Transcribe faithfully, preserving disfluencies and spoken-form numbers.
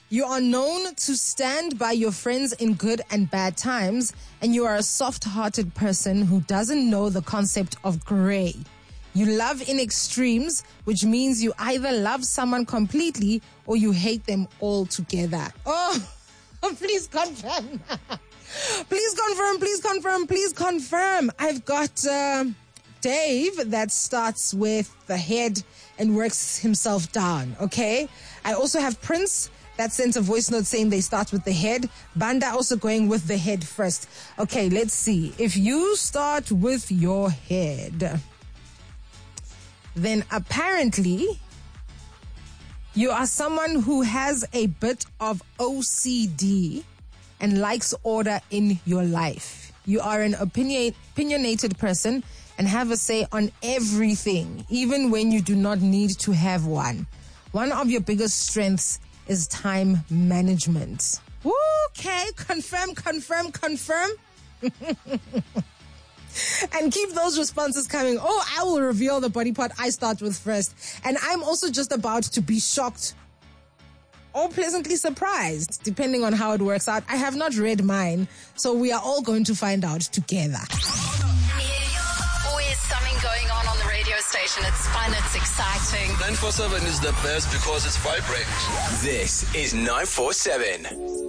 You are known to stand by your friends in good and bad times, and you are a soft-hearted person who doesn't know the concept of gray. You love in extremes, which means you either love someone completely or you hate them altogether. Oh, please confirm. Please confirm, please confirm, please confirm. I've got uh, Dave that starts with the head and works himself down, okay? I also have Prince that sent a voice note saying they start with the head. Banda also going with the head first. Okay, let's see. If you start with your head, then apparently you are someone who has a bit of O C D and likes order in your life. You are an opinion, opinionated person and have a say on everything, even when you do not need to have one. One of your biggest strengths is time management. Okay, confirm, confirm, confirm. And keep those responses coming. Oh, I will reveal the body part I start with first. And I'm also just about to be shocked or pleasantly surprised, depending on how it works out. I have not read mine, so we are all going to find out together. Always something going on on the radio station. It's fun, it's exciting. nine four seven is the best because it's vibrant. This is nine four seven.